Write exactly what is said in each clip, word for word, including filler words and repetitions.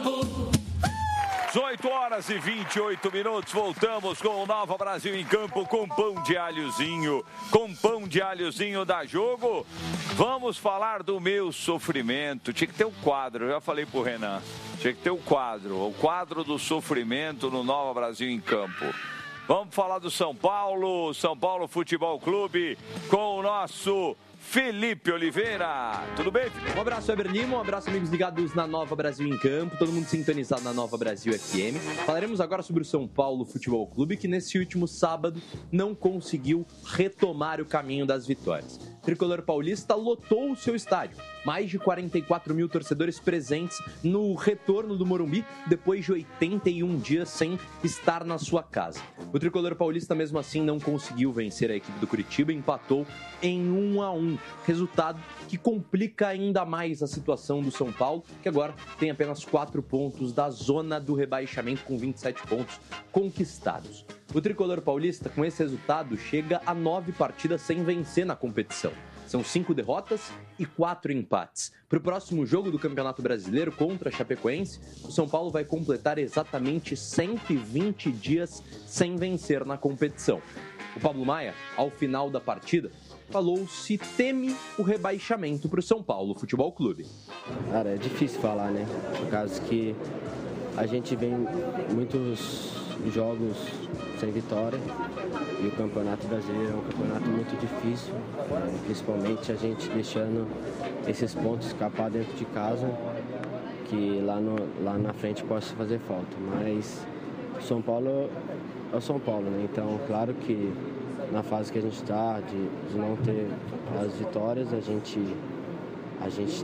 dezoito horas e vinte e oito minutos, voltamos com o Nova Brasil em Campo, com pão de alhozinho, com pão de alhozinho da Jogo. Vamos falar do meu sofrimento. Tinha que ter o um quadro, eu já falei pro Renan. Tinha que ter o um quadro, o quadro do sofrimento no Nova Brasil em Campo. Vamos falar do São Paulo, São Paulo Futebol Clube, com o nosso Felipe Oliveira. Tudo bem, Felipe? Um abraço, Weber Lima, um abraço, amigos ligados na Nova Brasil em Campo, todo mundo sintonizado na Nova Brasil F M. Falaremos agora sobre o São Paulo Futebol Clube, que nesse último sábado não conseguiu retomar o caminho das vitórias. O tricolor paulista lotou o seu estádio. Mais de quarenta e quatro mil torcedores presentes no retorno do Morumbi, depois de oitenta e um dias sem estar na sua casa. O tricolor paulista, mesmo assim, não conseguiu vencer a equipe do Curitiba, empatou em um a um. Resultado que complica ainda mais a situação do São Paulo, que agora tem apenas quatro pontos da zona do rebaixamento, com vinte e sete pontos conquistados. O tricolor paulista, com esse resultado, chega a nove partidas sem vencer na competição. São cinco derrotas e quatro empates. Para o próximo jogo do Campeonato Brasileiro contra a Chapecoense, o São Paulo vai completar exatamente cento e vinte dias sem vencer na competição. O Pablo Maia, ao final da partida, falou se teme o rebaixamento para o São Paulo Futebol Clube. Cara, é difícil falar, né? Por causa que a gente vem muitos jogos sem vitória e o Campeonato Brasileiro é um campeonato muito difícil, principalmente a gente deixando esses pontos escapar dentro de casa, que lá, no, lá na frente possa fazer falta. Mas o São Paulo é o São Paulo, né? Então, claro que na fase que a gente está, de, de não ter as vitórias, a gente, a gente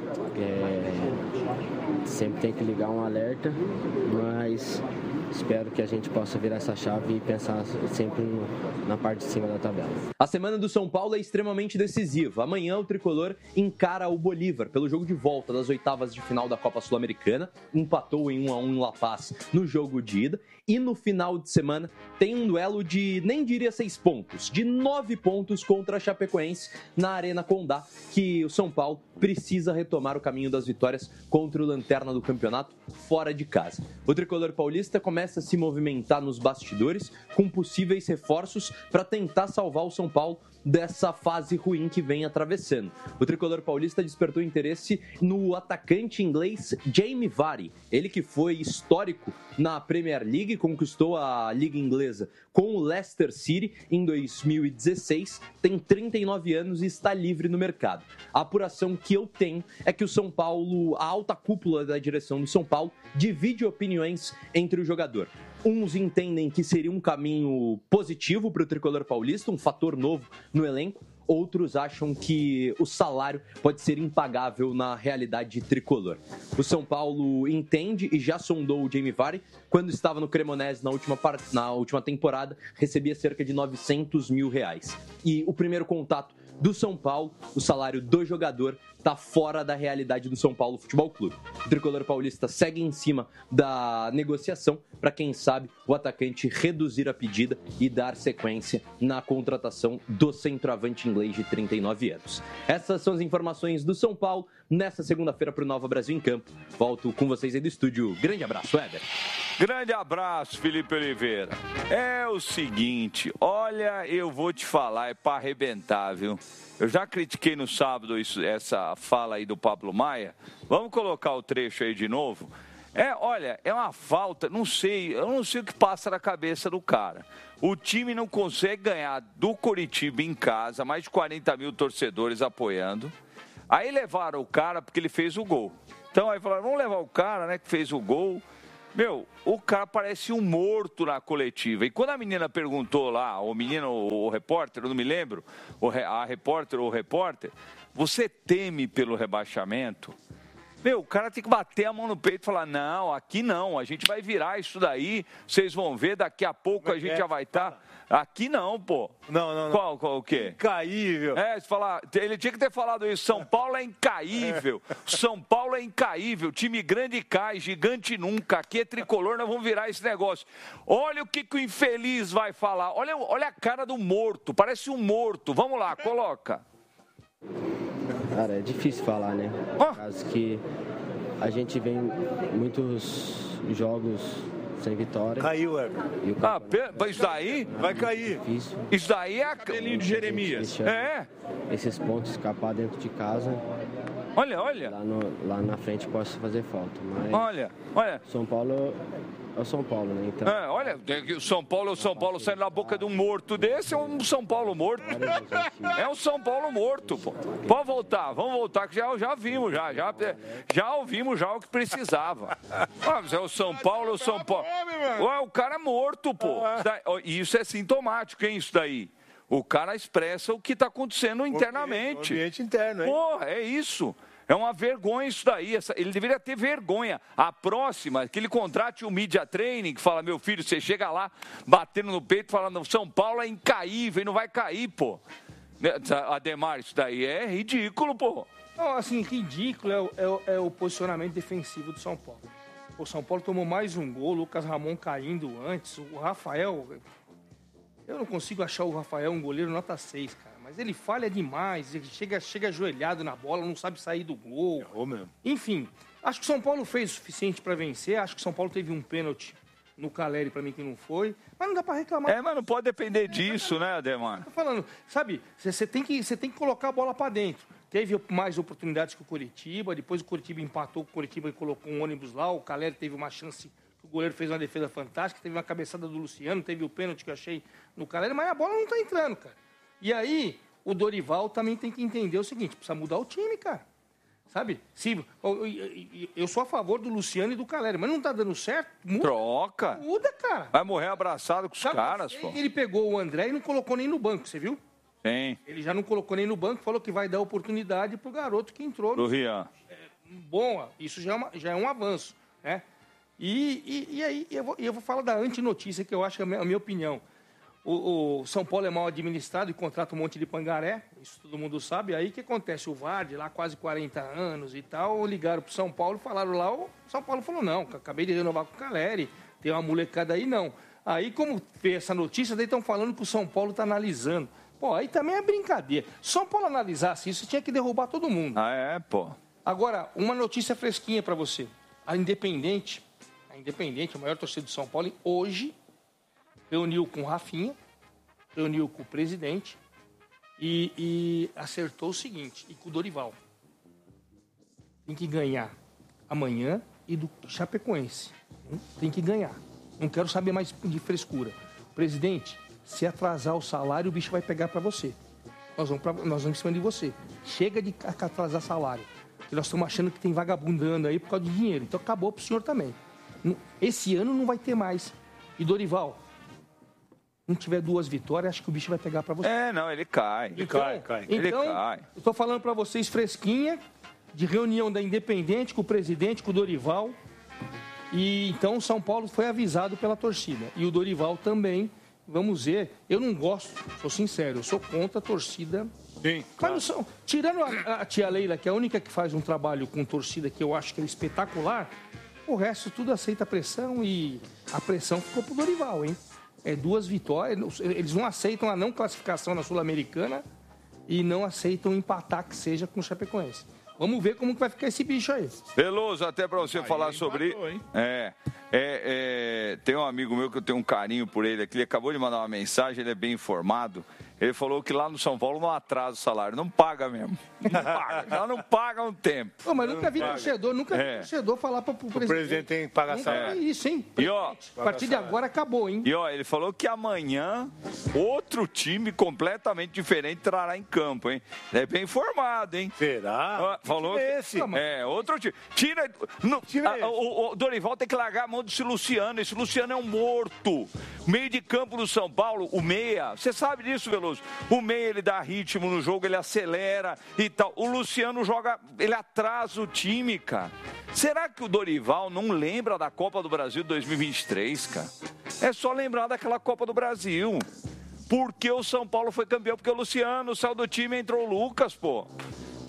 é, sempre tem que ligar um alerta, mas espero que a gente possa virar essa chave e pensar sempre no, na parte de cima da tabela. A semana do São Paulo é extremamente decisiva. Amanhã o tricolor encara o Bolívar pelo jogo de volta das oitavas de final da Copa Sul-Americana. Empatou em um a um em La Paz no jogo de ida. E no final de semana tem um duelo de, nem diria seis pontos, de nove pontos contra a Chapecoense na Arena Condá, que o São Paulo precisa retomar o caminho das vitórias contra o lanterna do campeonato fora de casa. O tricolor paulista começa a se movimentar nos bastidores com possíveis reforços para tentar salvar o São Paulo dessa fase ruim que vem atravessando. O tricolor paulista despertou interesse no atacante inglês Jamie Vardy, ele que foi histórico na Premier League, conquistou a Liga Inglesa com o Leicester City em dois mil e dezesseis, tem trinta e nove anos e está livre no mercado. A apuração que eu tenho é que o São Paulo, a alta cúpula da direção do São Paulo, divide opiniões entre o jogador. Uns entendem que seria um caminho positivo para o tricolor paulista, um fator novo no elenco. Outros acham que o salário pode ser impagável na realidade tricolor. O São Paulo entende e já sondou o Jamie Vardy. Quando estava no Cremonese na última, part... na última temporada, recebia cerca de novecentos mil reais. E o primeiro contato do São Paulo, o salário do jogador está fora da realidade do São Paulo Futebol Clube. O tricolor paulista segue em cima da negociação para, quem sabe, o atacante reduzir a pedida e dar sequência na contratação do centroavante inglês de trinta e nove anos. Essas são as informações do São Paulo nesta segunda-feira para o Nova Brasil em Campo. Volto com vocês aí do estúdio. Grande abraço, Éder. Grande abraço, Felipe Oliveira. É o seguinte, olha, eu vou te falar, é para arrebentar, viu? Eu já critiquei no sábado isso, essa fala aí do Pablo Maia. Vamos colocar o trecho aí de novo? É, olha, é uma falta, não sei, eu não sei o que passa na cabeça do cara. O time não consegue ganhar do Coritiba em casa, mais de quarenta mil torcedores apoiando. Aí levaram o cara porque ele fez o gol. Então aí falaram, vamos levar o cara, né, que fez o gol. Meu, o cara parece um morto na coletiva. E quando a menina perguntou lá, o menino, o repórter, eu não me lembro, a repórter ou o repórter, você teme pelo rebaixamento? Meu, o cara tem que bater a mão no peito e falar, não, aqui não, a gente vai virar isso daí, vocês vão ver, daqui a pouco a gente já vai estar... Aqui não, pô. Não, não, não. Qual, qual, o quê? Incaível. É, se falar, ele tinha que ter falado isso, São Paulo é incaível, São Paulo é incaível, time grande cai, gigante nunca, aqui é tricolor, nós vamos virar esse negócio. Olha o que, que o infeliz vai falar, olha, olha a cara do morto, parece um morto, vamos lá, coloca. Cara, é difícil falar, né? Por causa que a gente vem muitos jogos sem vitória. Caiu, é. Ah, pe- isso daí? Vai cair. Difícil. Isso daí é... a- Cabelinho de Jeremias. Deixa É. esses pontos escapar dentro de casa. Olha, olha. Lá, no, lá na frente possa fazer falta. Mas Olha, olha. São Paulo é o São Paulo, né? Então, É, olha, o São Paulo é o São Paulo saindo na boca de um morto desse, é um São Paulo morto. É um São Paulo morto, pô. Pode voltar, vamos voltar, que já, já vimos, já, já, já ouvimos já o que precisava. Ah, mas é o São Paulo, é o São Paulo. Ué, o cara é morto, pô. E isso é sintomático, hein, isso daí. O cara expressa o que está acontecendo internamente. O ambiente interno, hein? Porra, é isso. É uma vergonha isso daí. Essa, ele deveria ter vergonha. A próxima, que ele contrate o Media Training, que fala, meu filho, você chega lá batendo no peito, falando, São Paulo é incaível e não vai cair, pô. Ademar, isso daí é ridículo, pô. Não, assim, ridículo é o, é, o, é o posicionamento defensivo do São Paulo. O São Paulo tomou mais um gol, o Lucas Ramon caindo antes, o Rafael... Eu não consigo achar o Rafael um goleiro nota seis, cara. Mas ele falha demais, ele chega, chega ajoelhado na bola, não sabe sair do gol. Errou mesmo. Enfim, acho que o São Paulo fez o suficiente para vencer. Acho que o São Paulo teve um pênalti no Caleri, para mim, que não foi. Mas não dá para reclamar. É, mas não pode depender disso, né, Ademar? Tô falando, sabe, você tem que, você tem que colocar a bola para dentro. Teve mais oportunidades que o Coritiba, depois o Coritiba empatou com o Coritiba e colocou um ônibus lá. O Caleri teve uma chance... O goleiro fez uma defesa fantástica, teve uma cabeçada do Luciano, teve o pênalti que eu achei no Caleri, mas a bola não tá entrando, cara. E aí, o Dorival também tem que entender o seguinte, precisa mudar o time, cara. Sabe? Se, eu, eu, eu sou a favor do Luciano e do Caleri, mas não tá dando certo, muda. Troca. Muda, cara. Vai morrer abraçado com os Sabe, caras, ele, pô. ele pegou o André e não colocou nem no banco, você viu? Sim. Ele já não colocou nem no banco, falou que vai dar oportunidade pro garoto que entrou. Do Rian. É, bom, isso já é, uma, já é um avanço, né? E, e, e aí eu vou, eu vou falar da antinotícia, que eu acho que é a minha, a minha opinião. O, o São Paulo é mal administrado e contrata um monte de pangaré, isso todo mundo sabe. Aí o que acontece? O Vardy, lá quase quarenta anos e tal, ligaram pro São Paulo e falaram lá, o São Paulo falou, não, acabei de renovar com o Caleri, tem uma molecada aí, não. Aí, como fez essa notícia, daí estão falando que o São Paulo está analisando. Pô, aí também é brincadeira. Se o São Paulo analisasse isso, tinha que derrubar todo mundo. Ah, é, pô. Agora, uma notícia fresquinha para você. A Independente... A Independente, a maior torcida do São Paulo, hoje reuniu com o Rafinha, reuniu com o presidente e, e acertou o seguinte, e com o Dorival. Tem que ganhar amanhã e do Chapecoense. Tem que ganhar. Não quero saber mais de frescura. Presidente, se atrasar o salário, o bicho vai pegar para você. Nós vamos, pra, nós vamos em cima de você. Chega de atrasar salário. Porque nós estamos achando que tem vagabundando aí por causa de dinheiro. Então acabou pro senhor também. Esse ano não vai ter mais. E Dorival, não tiver duas vitórias, acho que o bicho vai pegar para você. É, não, ele cai. Ele então, cai, cai. Então, ele cai. Eu tô falando para vocês fresquinha, de reunião da Independente com o presidente, com o Dorival. E então o São Paulo foi avisado pela torcida. E o Dorival também, vamos ver. Eu não gosto, sou sincero, eu sou contra a torcida. Sim, claro. Mas não são, tirando a, a tia Leila, que é a única que faz um trabalho com torcida que eu acho que é espetacular, o resto tudo aceita a pressão e a pressão ficou pro Dorival, hein? É duas vitórias, eles não aceitam a não classificação na Sul-Americana e não aceitam empatar que seja com o Chapecoense. Vamos ver como que vai ficar esse bicho aí. Veloso, até para você aí falar sobre... Empatou, hein? É, é, é, tem um amigo meu que eu tenho um carinho por ele aqui, ele acabou de mandar uma mensagem, ele é bem informado. Ele falou que lá no São Paulo não atrasa o salário, não paga mesmo. Não paga, já não paga há um tempo. Pô, mas nunca vi torcedor, nunca É. vi torcedor falar para o presidente. O presidente tem que pagar Nunca salário. vi isso, hein? E ó, A partir de agora acabou, hein? E ó, ele falou que amanhã outro time completamente diferente entrará em campo, hein? Ele é bem informado, hein? Será? Ó, falou Que que time é esse? é outro time. Tira, no, time é a- esse? o, o Dorival tem que largar a mão desse Luciano. Esse Luciano é um morto. Meio de campo do São Paulo, o meia. Você sabe disso, Veloso? O meia ele dá ritmo no jogo, ele acelera e tal. O Luciano joga, ele atrasa o time, cara. Será que o Dorival não lembra da Copa do Brasil de dois mil e vinte e três, cara? É só lembrar daquela Copa do Brasil. Porque o São Paulo foi campeão, porque o Luciano saiu do time e entrou o Lucas, pô.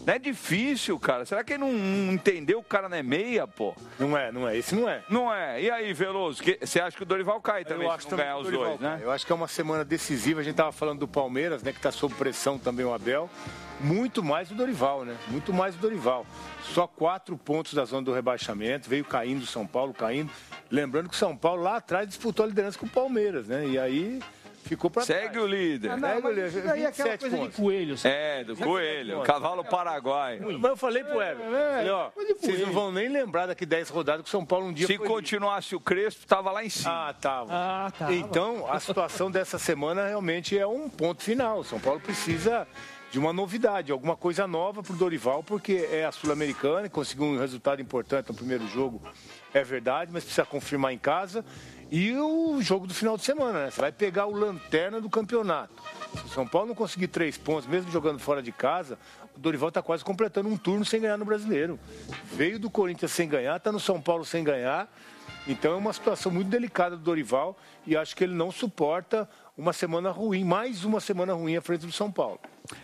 Não é difícil, cara. Será que ele não, não entendeu que o cara não é meia, pô? Não é, não é. Esse não é. Não é. E aí, Veloso, você acha que o Dorival cai também eu se não ganhar os dois, né? Eu acho que é uma semana decisiva. A gente tava falando do Palmeiras, né? Que tá sob pressão também o Abel. Muito mais o Dorival, né? Muito mais o Dorival. Só quatro pontos da zona do rebaixamento. Veio caindo o São Paulo, caindo. Lembrando que o São Paulo lá atrás disputou a liderança com o Palmeiras, né? E aí... ficou pra Segue trás. o líder. Ah, não, Segue o mas líder. isso daí é aquela coisa pontos. de coelho. Sabe? É, do coelho. Cavalo paraguai. Mas eu falei pro Everton, falei, ó, vocês não vão nem lembrar daqui dez rodadas que o São Paulo um dia Se foi continuasse o Crespo, tava lá em cima. Ah, tava. Ah, tá. Então, a situação dessa semana realmente é um ponto final. O São Paulo precisa de uma novidade, alguma coisa nova pro Dorival, porque é a Sul-Americana, conseguiu um resultado importante no primeiro jogo, é verdade, mas precisa confirmar em casa. E o jogo do final de semana, né? Você vai pegar o lanterna do campeonato. Se o São Paulo não conseguir três pontos, mesmo jogando fora de casa, o Dorival está quase completando um turno sem ganhar no Brasileiro. Veio do Corinthians sem ganhar, está no São Paulo sem ganhar. Então é uma situação muito delicada do Dorival e acho que ele não suporta uma semana ruim, mais uma semana ruim à frente do São Paulo.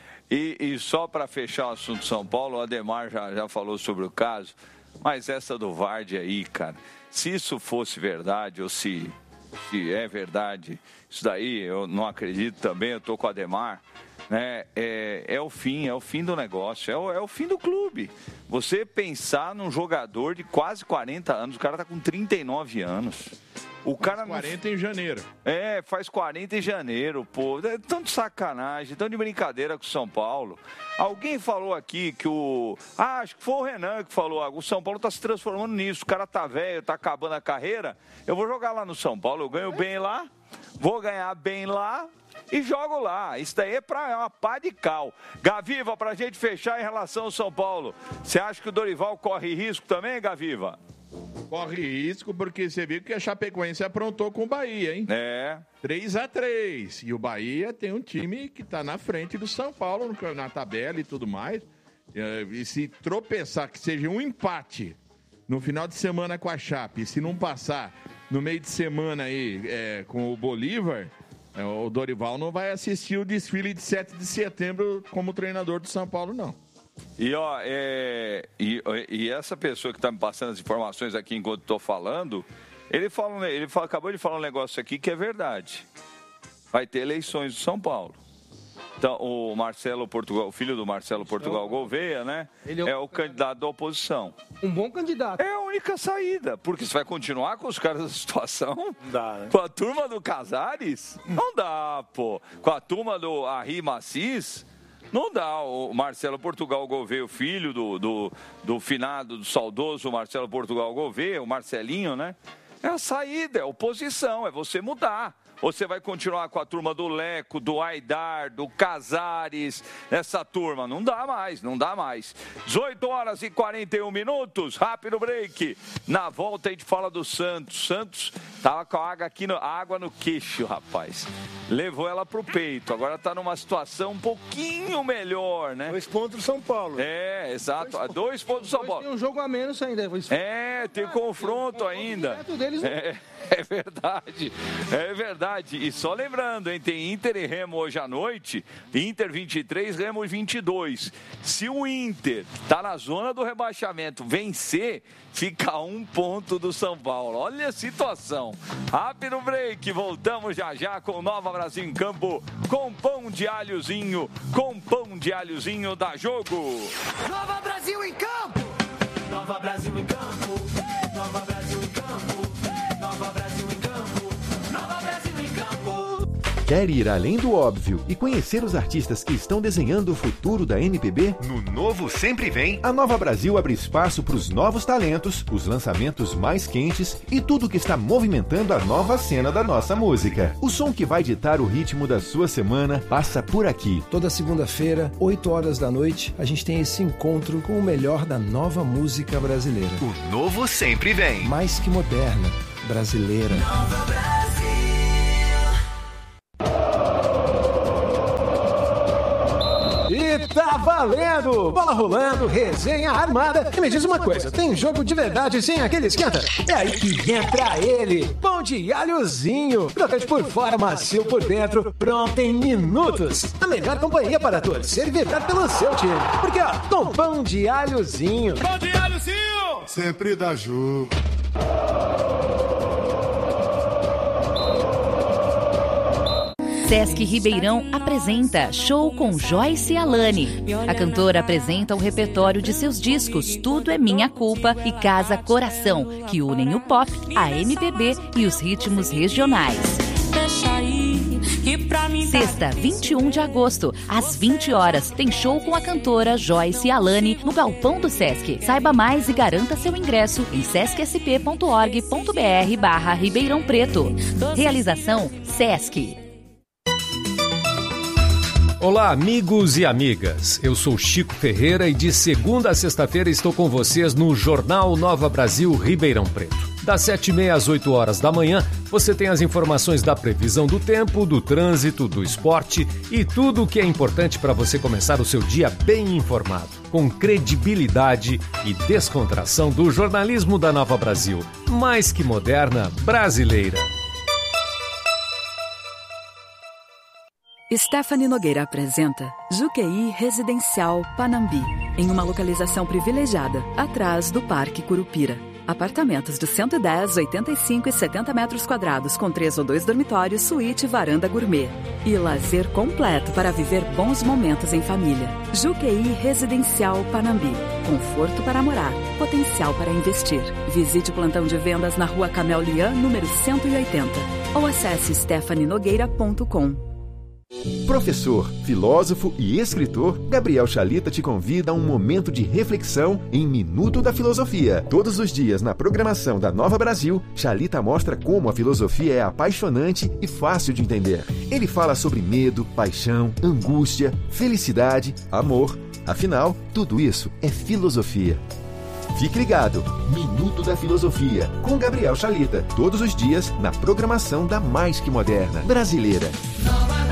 E, e só para fechar o assunto São Paulo, o Ademar já, já falou sobre o caso, mas essa do Vardy aí, cara, se isso fosse verdade ou se, se é verdade, isso daí eu não acredito também, eu tô com o Ademar, né? É, é o fim, é o fim do negócio, é o, é o fim do clube. Você pensar num jogador de quase quarenta anos, o cara tá com trinta e nove anos. O cara faz quarenta não... em janeiro. É, faz quarenta em janeiro, pô. É tão de sacanagem, tão de brincadeira com o São Paulo. Alguém falou aqui que o... Ah, acho que foi o Renan que falou. Ah, o São Paulo tá se transformando nisso. O cara tá velho, tá acabando a carreira. Eu vou jogar lá no São Paulo, eu ganho bem lá, vou ganhar bem lá e jogo lá. Isso daí é, pra, é uma pá de cal. Gaviva, pra gente fechar em relação ao São Paulo. Você acha que o Dorival corre risco também, Gaviva? Corre risco porque você viu que a Chapecoense aprontou com o Bahia, hein? É. três a três. E o Bahia tem um time que tá na frente do São Paulo na tabela e tudo mais. E se tropeçar, que seja um empate no final de semana com a Chape, e se não passar no meio de semana aí é, com o Bolívar, é, o Dorival não vai assistir o desfile de sete de setembro como treinador do São Paulo, não. E, ó, é, e, e essa pessoa que está me passando as informações aqui enquanto estou falando, ele, fala, ele fala, acabou de falar um negócio aqui que é verdade. Vai ter eleições do São Paulo. Então, o Marcelo Portugal, o filho do Marcelo Portugal Gouveia, né? Ele é o, é o candidato da oposição. Um bom candidato. É a única saída, porque você vai continuar com os caras da situação? Não dá, né? Com a turma do Casares? Não dá, pô. Com a turma do Arri Macis? Não dá. O Marcelo Portugal Gouveia, o filho do, do, do finado, do saudoso Marcelo Portugal Gouveia, o Marcelinho, né? É a saída, é a oposição, é você mudar. Ou você vai continuar com a turma do Leco, do Aidar, do Casares, essa turma? Não dá mais, não dá mais. dezoito horas e quarenta e um minutos, rápido break. Na volta a gente fala do Santos. Santos tava com a água aqui, no, água no queixo, rapaz. Levou ela pro peito. Agora tá numa situação um pouquinho melhor, né? Dois pontos do São Paulo. É, exato. Dois, Dois pontos do São Paulo. Tem um jogo a menos ainda. É, tem confronto ainda. É, é verdade, é verdade. E só lembrando, hein, tem Inter e Remo hoje à noite, Inter vinte e três, Remo vinte e dois. Se o Inter tá na zona do rebaixamento vencer, fica a um ponto do São Paulo. Olha a situação. Rápido break, voltamos já já com Nova Brasil em Campo, com pão de alhozinho, com pão de alhozinho da Jogo. Nova Brasil em Campo! Nova Brasil em Campo! Nova Brasil em Campo! Nova Brasil em Campo! Nova Brasil em Campo! Quer ir além do óbvio e conhecer os artistas que estão desenhando o futuro da M P B? No Novo Sempre Vem, a Nova Brasil abre espaço para os novos talentos, os lançamentos mais quentes e tudo que está movimentando a nova cena da nossa música. O som que vai ditar o ritmo da sua semana passa por aqui. Toda segunda-feira, oito horas da noite, a gente tem esse encontro com o melhor da nova música brasileira. O Novo Sempre Vem. Mais que moderna, brasileira. Nova Brasil. E tá valendo! Bola rolando, resenha armada. E me diz uma coisa, tem jogo de verdade sem aquele esquenta? É aí que entra ele, pão de alhozinho. Crocante por fora, macio por dentro, pronto em minutos. A melhor companhia para torcer e vibrar pelo seu time. Porque, ó, com pão de alhozinho. Pão de alhozinho! Sempre dá Ju. Sesc Ribeirão apresenta Show com Joyce Alane. A cantora apresenta o repertório de seus discos Tudo é Minha Culpa e Casa Coração, que unem o pop, a M P B e os ritmos regionais. Sexta, vinte e um de agosto, às vinte horas, tem show com a cantora Joyce Alane no Galpão do Sesc. Saiba mais e garanta seu ingresso em sescsp.org.br barra Ribeirão Preto. Realização Sesc. Olá, amigos e amigas. Eu sou Chico Ferreira e de segunda a sexta-feira estou com vocês no Jornal Nova Brasil Ribeirão Preto. Das sete e meia às oito horas da manhã, você tem as informações da previsão do tempo, do trânsito, do esporte e tudo o que é importante para você começar o seu dia bem informado, com credibilidade e descontração do jornalismo da Nova Brasil, mais que moderna, brasileira. Stephanie Nogueira apresenta Juqueí Residencial Panambi, em uma localização privilegiada, atrás do Parque Curupira. Apartamentos de cento e dez, oitenta e cinco e setenta metros quadrados, com três ou dois dormitórios, suíte e varanda gourmet. E lazer completo para viver bons momentos em família. Juqueí Residencial Panambi. Conforto para morar, potencial para investir. Visite o plantão de vendas na Rua Camel Lian, número cento e oitenta. Ou acesse stephanie nogueira ponto com. Professor, filósofo e escritor, Gabriel Chalita te convida a um momento de reflexão em Minuto da Filosofia. Todos os dias na programação da Nova Brasil, Chalita mostra como a filosofia é apaixonante e fácil de entender. Ele fala sobre medo, paixão, angústia, felicidade, amor. Afinal, tudo isso é filosofia. Fique ligado, Minuto da Filosofia, com Gabriel Chalita, todos os dias na programação da Mais Que Moderna brasileira.